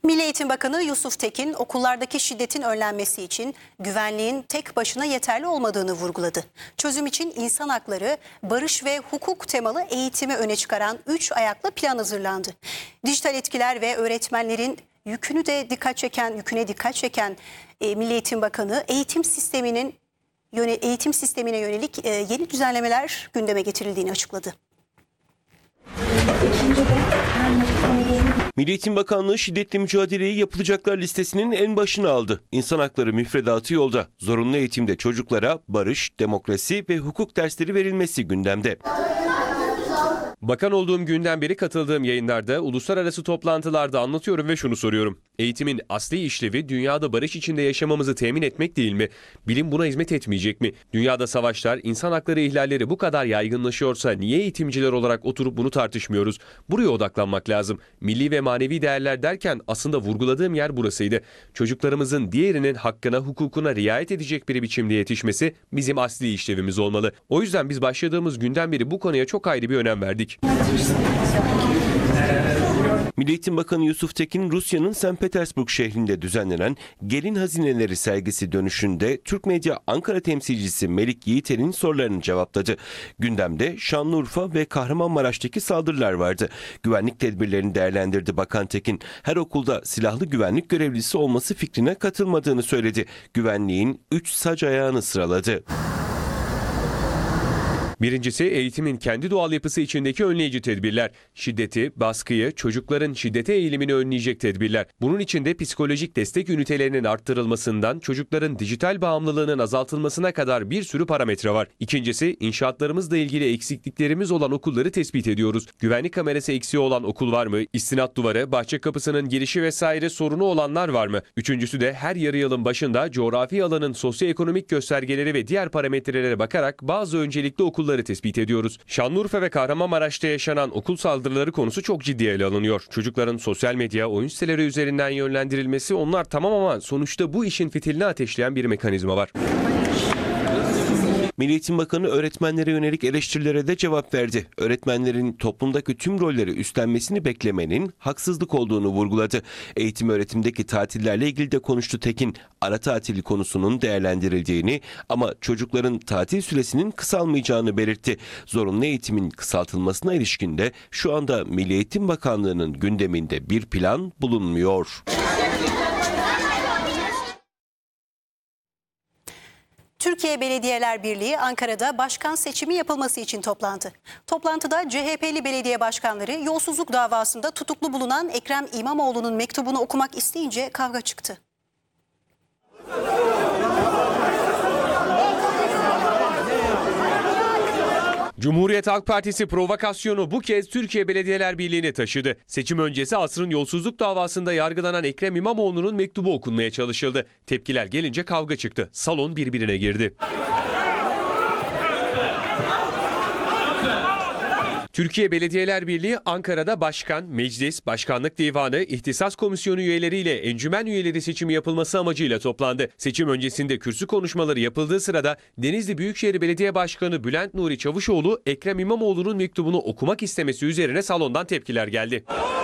Milli Eğitim Bakanı Yusuf Tekin okullardaki şiddetin önlenmesi için güvenliğin tek başına yeterli olmadığını vurguladı. Çözüm için insan hakları, barış ve hukuk temalı eğitimi öne çıkaran 3 ayaklı plan hazırlandı. Dijital etkiler ve öğretmenlerin yüküne dikkat çeken Milli Eğitim Bakanı eğitim sistemine yönelik yeni düzenlemeler gündeme getirildiğini açıkladı. Milli Eğitim Bakanlığı şiddetle mücadeleyi yapılacaklar listesinin en başına aldı. İnsan hakları müfredatı yolda. Zorunlu eğitimde çocuklara barış, demokrasi ve hukuk dersleri verilmesi gündemde. Bakan olduğum günden beri katıldığım yayınlarda, uluslararası toplantılarda anlatıyorum ve şunu soruyorum. Eğitimin asli işlevi dünyada barış içinde yaşamamızı temin etmek değil mi? Bilim buna hizmet etmeyecek mi? Dünyada savaşlar, insan hakları ihlalleri bu kadar yaygınlaşıyorsa niye eğitimciler olarak oturup bunu tartışmıyoruz? Buraya odaklanmak lazım. Milli ve manevi değerler derken aslında vurguladığım yer burasıydı. Çocuklarımızın diğerinin hakkına, hukukuna riayet edecek bir biçimde yetişmesi bizim asli işlevimiz olmalı. O yüzden biz başladığımız günden beri bu konuya çok ayrı bir önem verdik. Milli Eğitim Bakanı Yusuf Tekin, Rusya'nın St. Petersburg şehrinde düzenlenen Gelin Hazineleri sergisi dönüşünde Türk Medya Ankara temsilcisi Melik Yiğiter'in sorularını cevapladı. Gündemde Şanlıurfa ve Kahramanmaraş'taki saldırılar vardı. Güvenlik tedbirlerini değerlendirdi Bakan Tekin. Her okulda silahlı güvenlik görevlisi olması fikrine katılmadığını söyledi. Güvenliğin 3 sac ayağını sıraladı. Birincisi eğitimin kendi doğal yapısı içindeki önleyici tedbirler. Şiddeti, baskıyı, çocukların şiddete eğilimini önleyecek tedbirler. Bunun içinde psikolojik destek ünitelerinin arttırılmasından çocukların dijital bağımlılığının azaltılmasına kadar bir sürü parametre var. İkincisi inşaatlarımızla ilgili eksikliklerimiz olan okulları tespit ediyoruz. Güvenlik kamerası eksiği olan okul var mı? İstinat duvarı, bahçe kapısının girişi vesaire sorunu olanlar var mı? Üçüncüsü de her yarı yılın başında coğrafi alanın sosyoekonomik göstergeleri ve diğer parametrelere bakarak bazı öncelikli okulları tespit ediyoruz. Şanlıurfa ve Kahramanmaraş'ta yaşanan okul saldırıları konusu çok ciddiye ele alınıyor. Çocukların sosyal medya, oyun siteleri üzerinden yönlendirilmesi onlar tamam ama sonuçta bu işin fitilini ateşleyen bir mekanizma var. Milli Eğitim Bakanı öğretmenlere yönelik eleştirilere de cevap verdi. Öğretmenlerin toplumdaki tüm rolleri üstlenmesini beklemenin haksızlık olduğunu vurguladı. Eğitim öğretimdeki tatillerle ilgili de konuştu Tekin. Ara tatili konusunun değerlendirildiğini ama çocukların tatil süresinin kısalmayacağını belirtti. Zorunlu eğitimin kısaltılmasına ilişkin de şu anda Milli Eğitim Bakanlığı'nın gündeminde bir plan bulunmuyor. Türkiye Belediyeler Birliği Ankara'da başkan seçimi yapılması için toplandı. Toplantıda CHP'li belediye başkanları yolsuzluk davasında tutuklu bulunan Ekrem İmamoğlu'nun mektubunu okumak isteyince kavga çıktı. Cumhuriyet Halk Partisi provokasyonu bu kez Türkiye Belediyeler Birliği'ne taşıdı. Seçim öncesi asrın yolsuzluk davasında yargılanan Ekrem İmamoğlu'nun mektubu okunmaya çalışıldı. Tepkiler gelince kavga çıktı. Salon birbirine girdi. Türkiye Belediyeler Birliği Ankara'da başkan, meclis, başkanlık divanı, ihtisas komisyonu üyeleriyle encümen üyeleri seçimi yapılması amacıyla toplandı. Seçim öncesinde kürsü konuşmaları yapıldığı sırada Denizli Büyükşehir Belediye Başkanı Bülent Nuri Çavuşoğlu Ekrem İmamoğlu'nun mektubunu okumak istemesi üzerine salondan tepkiler geldi.